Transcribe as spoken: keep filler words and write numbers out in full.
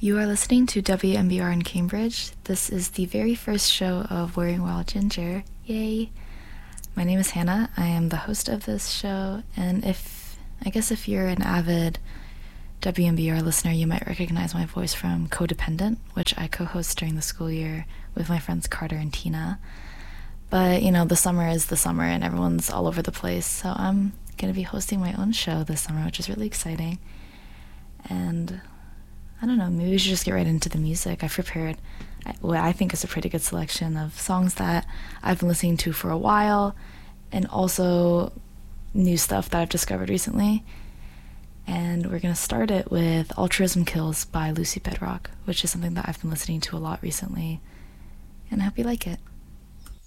You are listening to W M B R in Cambridge. This is the very first show of Wearing Wild Ginger. Yay! My name is Hannah. I am the host of this show, and if I guess if you're an avid W M B R listener, you might recognize my voice from Codependent, which I co-host during the school year with my friends Carter and Tina. But, you know, the summer is the summer and everyone's all over the place, so I'm going to be hosting my own show this summer, which is really exciting. And I don't know, maybe we should just get right into the music. I've prepared what I think is a pretty good selection of songs that I've been listening to for a while, and also new stuff that I've discovered recently. And we're going to start it with Altruism Kills by Lucy Bedrock, which is something that I've been listening to a lot recently, and I hope you like it.